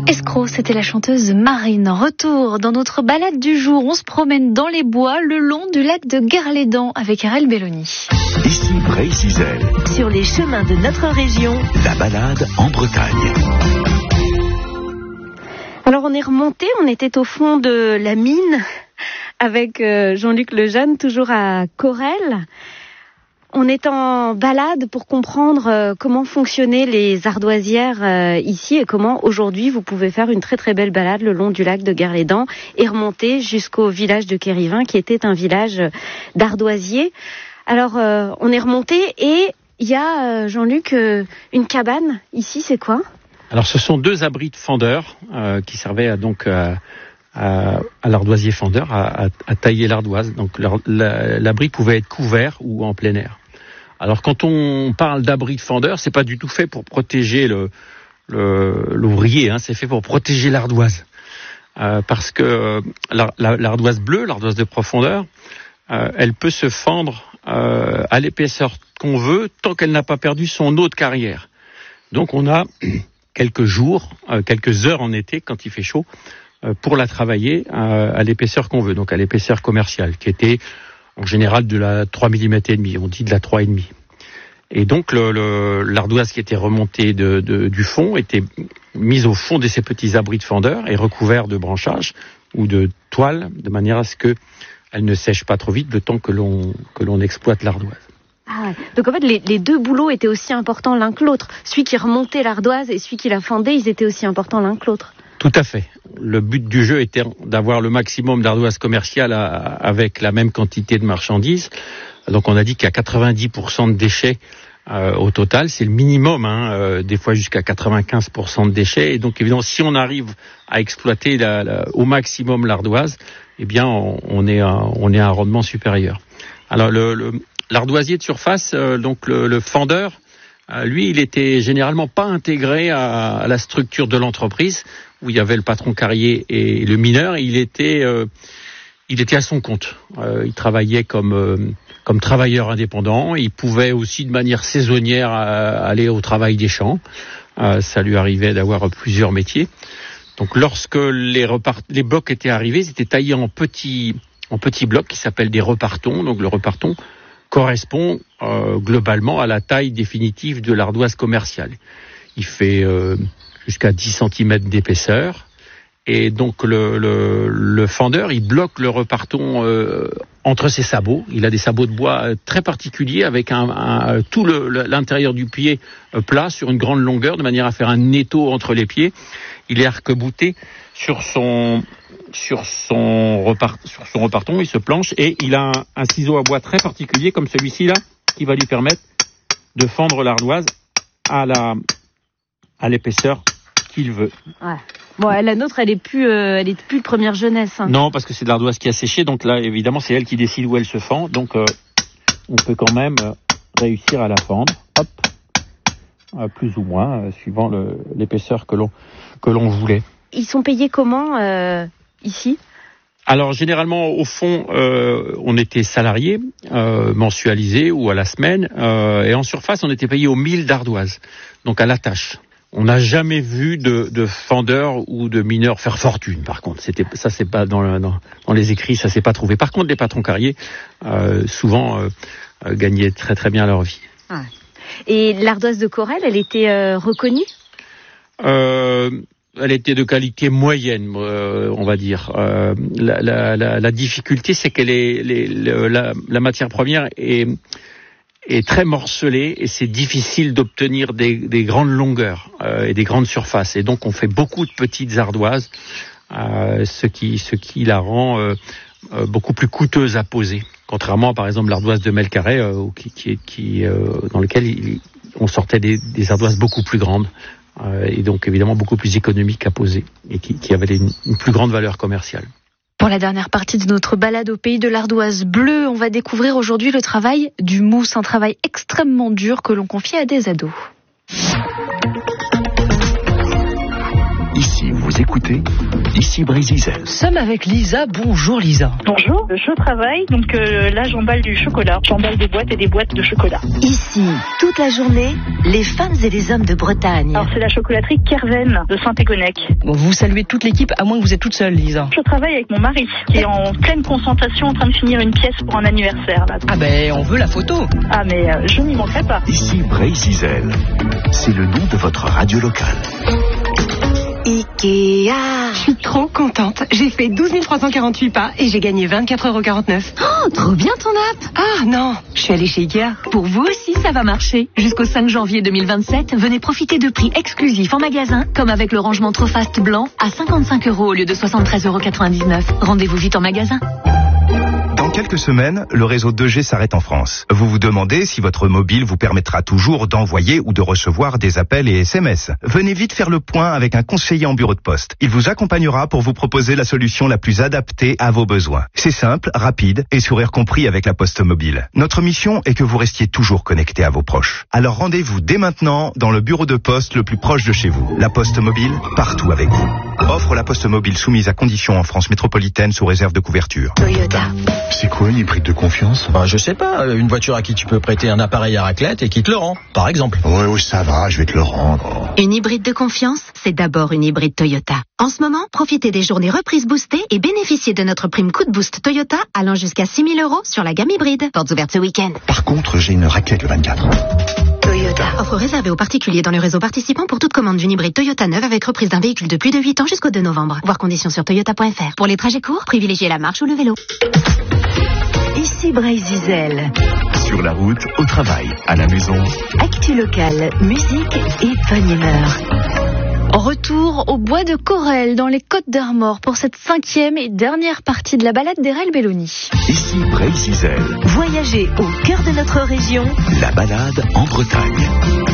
Escroc, c'était la chanteuse Marine. Retour dans notre balade du jour. On se promène dans les bois le long du lac de Guerlédan avec Arel Belloni. Ici Bray-Cizel. Sur les chemins de notre région, La balade en Bretagne. Alors on est remonté, on était au fond de la mine avec Jean-Luc Lejeune, toujours à Corrèze. On est en balade pour comprendre comment fonctionnaient les ardoisières ici et comment aujourd'hui vous pouvez faire une très très belle balade le long du lac de Guerlédan et remonter jusqu'au village de Quérivin qui était un village d'ardoisiers. Alors on est remonté et il y a, Jean-Luc, une cabane ici, c'est quoi ? Alors ce sont deux abris de fendeurs qui servaient à l'ardoisier fendeur à tailler l'ardoise. Donc l'abri pouvait être couvert ou en plein air. Alors quand on parle d'abri de fendeur, c'est pas du tout fait pour protéger l'ouvrier, c'est fait pour protéger l'ardoise. Parce que l'ardoise bleue, l'ardoise de profondeur, elle peut se fendre à l'épaisseur qu'on veut tant qu'elle n'a pas perdu son eau de carrière. Donc on a quelques jours, quelques heures en été quand il fait chaud pour la travailler à l'épaisseur qu'on veut, donc à l'épaisseur commerciale qui était en général de la 3 mm et demi, on dit de la 3,5. Et donc l'ardoise qui était remontée du fond était mise au fond de ces petits abris de fendeur et recouvert de branchages ou de toiles de manière à ce que elle ne sèche pas trop vite le temps que l'on exploite l'ardoise. Ah, donc en fait les deux boulots étaient aussi importants l'un que l'autre. Celui qui remontait l'ardoise et celui qui la fendait, ils étaient aussi importants l'un que l'autre. Tout à fait. Le but du jeu était d'avoir le maximum d'ardoise commerciale avec la même quantité de marchandises. Donc on a dit qu'il y a 90% de déchets au total, c'est le minimum, des fois jusqu'à 95% de déchets. Et donc évidemment, si on arrive à exploiter au maximum l'ardoise, eh bien on est à un rendement supérieur. Alors l'ardoisier de surface, donc le fendeur, lui, il était généralement pas intégré à la structure de l'entreprise où il y avait le patron carrier et le mineur. Il était à son compte. Il travaillait comme travailleur indépendant. Il pouvait aussi de manière saisonnière aller au travail des champs. Ça lui arrivait d'avoir plusieurs métiers. Donc lorsque les blocs étaient arrivés, ils étaient taillés en petits blocs qui s'appellent des repartons. Donc le reparton correspond globalement à la taille définitive de l'ardoise commerciale. Il fait jusqu'à 10 cm d'épaisseur. Et donc le fendeur, il bloque le reparton entre ses sabots. Il a des sabots de bois très particuliers avec tout l'intérieur du pied plat sur une grande longueur de manière à faire un étau entre les pieds. Il est arc-bouté sur son reparton, il se planche et il a un ciseau à bois très particulier comme celui-ci là qui va lui permettre de fendre l'ardoise à l'épaisseur qu'il veut. Ouais. Bon, la nôtre, elle est plus de première jeunesse. Non, parce que c'est de l'ardoise qui a séché, donc là, évidemment, c'est elle qui décide où elle se fend, donc on peut quand même réussir à la fendre, plus ou moins, suivant l'épaisseur que l'on voulait. Ils sont payés comment ici ? Alors généralement, au fond, on était salarié, mensualisé ou à la semaine, et en surface, on était payé au mille d'ardoise, donc à la tâche. On n'a jamais vu de fendeur ou de mineur faire fortune. Par contre, ça c'est pas dans les écrits, ça s'est pas trouvé. Par contre, les patrons carriers souvent gagnaient très très bien leur vie. Ah. Et l'ardoise de Corrèze, elle était reconnue ? Elle était de qualité moyenne, on va dire. La difficulté, c'est qu'elle la matière première est très morcelée et c'est difficile d'obtenir des grandes longueurs et des grandes surfaces. Et donc on fait beaucoup de petites ardoises, ce qui la rend beaucoup plus coûteuse à poser. Contrairement à, par exemple, l'ardoise de Melcarré, dans lequel on sortait des ardoises beaucoup plus grandes. Et donc évidemment beaucoup plus économiques à poser et qui avaient une plus grande valeur commerciale. Pour la dernière partie de notre balade au pays de l'ardoise bleue, on va découvrir aujourd'hui le travail du mousse, un travail extrêmement dur que l'on confie à des ados. Ici Vous écoutez Ici Brésil. Nous sommes avec Lisa. Bonjour Lisa. Bonjour, je travaille, donc là j'emballe du chocolat. J'emballe des boîtes et des boîtes de chocolat. Ici, toute la journée, les femmes et les hommes de Bretagne. Alors c'est la chocolaterie Kerven de Saint-Égonec. Bon, vous saluez toute l'équipe, à moins que vous êtes toute seule Lisa. Je travaille avec mon mari, qui est en pleine concentration en train de finir une pièce pour un anniversaire. Là. Ah ben, on veut la photo. Ah mais je n'y manquerai pas. Ici Brésil. C'est le nom de votre radio locale. Ikea. Je suis trop contente. J'ai fait 12 348 pas et j'ai gagné 24,49 €. Oh, trop bien ton app. Ah non, je suis allée chez Ikea. Pour vous aussi, ça va marcher. Jusqu'au 5 janvier 2027, venez profiter de prix exclusifs en magasin, comme avec le rangement Trofast blanc à 55 € au lieu de 73,99 €. Rendez-vous vite en magasin. Dans quelques semaines, le réseau 2G s'arrête en France. Vous vous demandez si votre mobile vous permettra toujours d'envoyer ou de recevoir des appels et SMS. Venez vite faire le point avec un conseiller en bureau de poste. Il vous accompagnera pour vous proposer la solution la plus adaptée à vos besoins. C'est simple, rapide et sourire compris avec la Poste Mobile. Notre mission est que vous restiez toujours connecté à vos proches. Alors rendez-vous dès maintenant dans le bureau de poste le plus proche de chez vous. La Poste Mobile, partout avec vous. Offre la Poste Mobile soumise à conditions en France métropolitaine sous réserve de couverture. Toyota. C'est quoi une hybride de confiance? Je sais pas, une voiture à qui tu peux prêter un appareil à raclette et qui te le rend, par exemple. Ouais, ça va, je vais te le rendre. Une hybride de confiance, c'est d'abord une hybride Toyota. En ce moment, profitez des journées reprises boostées et bénéficiez de notre prime coup de boost Toyota allant jusqu'à 6 000 € sur la gamme hybride. Portes ouvertes ce week-end. Par contre, j'ai une raclette le 24. Toyota. Offre réservée aux particuliers dans le réseau participant pour toute commande d'une hybride Toyota neuve avec reprise d'un véhicule de plus de 8 ans jusqu'au 2 novembre. Voir conditions sur toyota.fr. Pour les trajets courts, privilégiez la marche ou le vélo. Ici Brésil. Sur la route, au travail, à la maison. Actu locale, musique et bonne humeur. Retour au bois de Corel dans les Côtes d'Armor pour cette 5e et dernière partie de la balade d'Erel Belloni. Ici Brésil. Voyagez au cœur de notre région. La balade en Bretagne.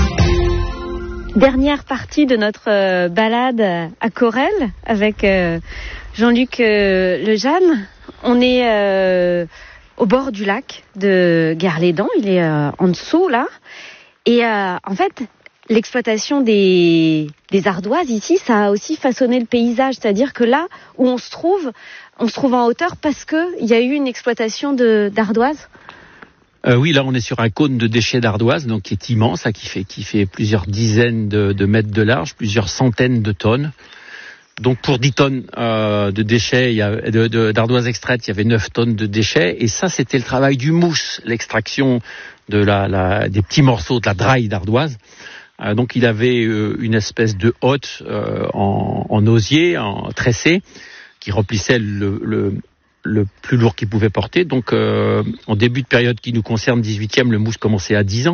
Dernière partie de notre balade à Corel avec Jean-Luc Lejeanne. On est au bord du lac de Guerlédan, il est en dessous là. Et en fait, l'exploitation des ardoises ici, ça a aussi façonné le paysage. C'est-à-dire que là où on se trouve en hauteur parce qu'il y a eu une exploitation d'ardoises. Oui, là on est sur un cône de déchets d'ardoise, donc qui est immense, là, qui fait plusieurs dizaines de mètres de large, plusieurs centaines de tonnes. Donc pour 10 tonnes de déchets, d'ardoise extraite, il y avait 9 tonnes de déchets. Et ça, c'était le travail du mousse, l'extraction de des petits morceaux de la draille d'ardoise. Donc il avait une espèce de hotte en osier, en tressé, qui remplissait le plus lourd qu'il pouvait porter. Donc en début de période qui nous concerne, 18e, le mousse commençait à 10 ans.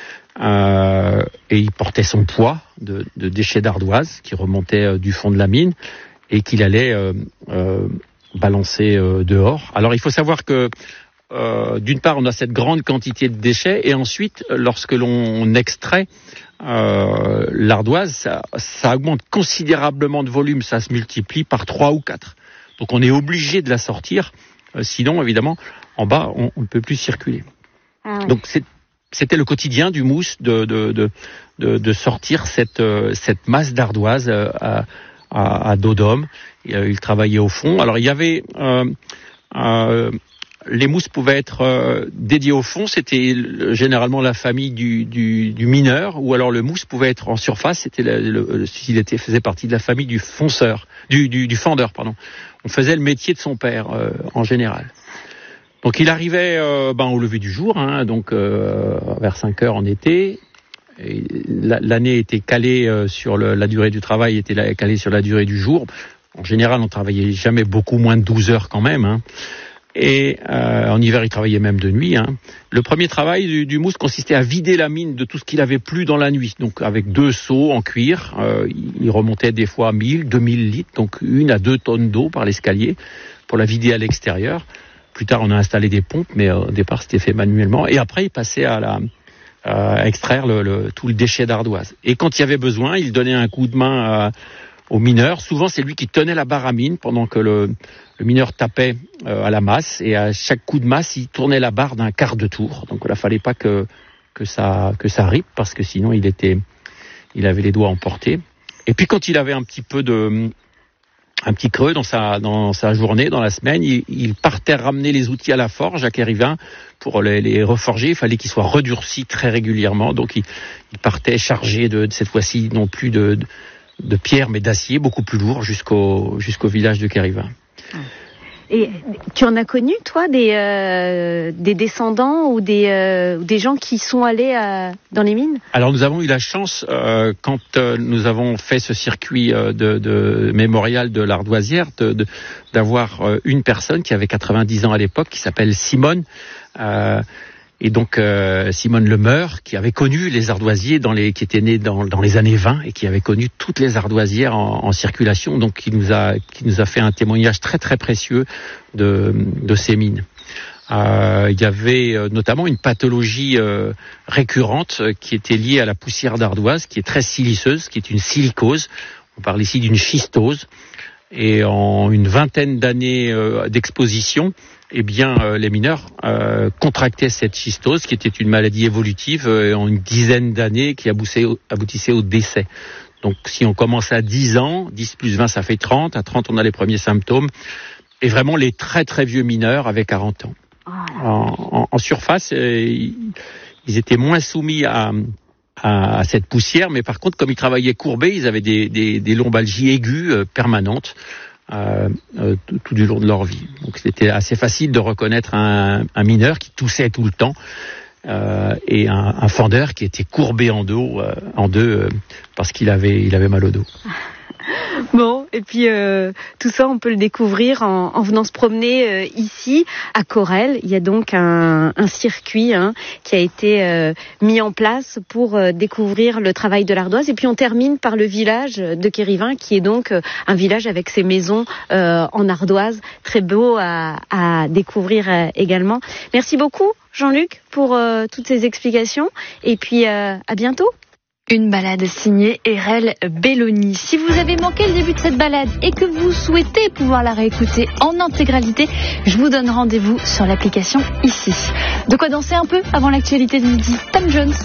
Et il portait son poids de déchets d'ardoise qui remontait du fond de la mine et qu'il allait balancer dehors. Alors il faut savoir que d'une part on a cette grande quantité de déchets et ensuite lorsque l'on extrait l'ardoise, ça augmente considérablement de volume, ça se multiplie par 3 ou 4. Donc on est obligé de la sortir, sinon évidemment en bas on ne peut plus circuler. Ah ouais. Donc c'était le quotidien du mousse de sortir cette masse d'ardoise à dos d'homme. Il travaillait au fond. Alors il y avait les mousses pouvaient être dédiées au fond. C'était généralement la famille du mineur, ou alors le mousse pouvait être en surface. C'était s'il faisait partie de la famille du fonceur, du fendeur, pardon. On faisait le métier de son père en général. Donc il arrivait au lever du jour, donc vers 5 heures en été. Et l'année était calée sur la durée du travail, était calée sur la durée du jour. En général, on travaillait jamais beaucoup moins de 12 heures quand même. Et en hiver, il travaillait même de nuit. Le premier travail du mousse consistait à vider la mine de tout ce qu'il avait plu dans la nuit. Donc avec 2 seaux en cuir, il remontait des fois 1000, 2000 litres, donc 1 à 2 tonnes d'eau par l'escalier pour la vider à l'extérieur. Plus tard, on a installé des pompes, mais au départ, c'était fait manuellement. Et après, il passait à extraire tout le déchet d'ardoise. Et quand il y avait besoin, il donnait un coup de main au mineur. Souvent, c'est lui qui tenait la barre à mine pendant que le mineur tapait à la masse. Et à chaque coup de masse, il tournait la barre d'un quart de tour. Donc, il ne fallait pas que ça rippe, parce que sinon, il avait les doigts emportés. Et puis, quand il avait un petit peu un petit creux dans sa journée, dans la semaine. Il partait ramener les outils à la forge à Kérivin pour les reforger. Il fallait qu'ils soient redurcis très régulièrement. Donc il partait chargé de cette fois-ci non plus de pierre mais d'acier, beaucoup plus lourd, jusqu'au village de Kérivin. Et tu en as connu, toi, des descendants ou des gens qui sont allés dans les mines? Alors nous avons eu la chance, quand nous avons fait ce circuit de mémorial de l'ardoisière, d'avoir une personne qui avait 90 ans à l'époque, qui s'appelle Simone. Et donc Simone Lemeur, qui avait connu les ardoisiers qui était née dans les années 20 et qui avait connu toutes les ardoisières en circulation, donc qui nous a fait un témoignage très très précieux de ces mines. Il y avait notamment une pathologie récurrente qui était liée à la poussière d'ardoise, qui est très siliceuse, qui est une silicose. On parle ici d'une schistose. Et en une vingtaine d'années d'exposition, eh bien, les mineurs contractaient cette schistose, qui était une maladie évolutive, en une dizaine d'années, qui aboutissait au décès. Donc, si on commence à 10 ans, 10 plus 20, ça fait 30. À 30, on a les premiers symptômes. Et vraiment, les très très vieux mineurs avaient 40 ans. En surface, ils étaient moins soumis à cette poussière, mais par contre, comme ils travaillaient courbés, ils avaient des lombalgies aiguës permanentes tout du long de leur vie. Donc c'était assez facile de reconnaître un mineur qui toussait tout le temps et un fendeur qui était courbé en deux parce qu'il avait mal au dos. Bon, et puis tout ça, on peut le découvrir en venant se promener ici, à Corel. Il y a donc un circuit qui a été mis en place pour découvrir le travail de l'ardoise. Et puis on termine par le village de Kérivin, qui est donc un village avec ses maisons en ardoise. Très beau à découvrir également. Merci beaucoup, Jean-Luc, pour toutes ces explications. Et puis à bientôt. Une balade signée Erel Belloni. Si vous avez manqué le début de cette balade et que vous souhaitez pouvoir la réécouter en intégralité, je vous donne rendez-vous sur l'application ici. De quoi danser un peu avant l'actualité de midi. Tom Jones.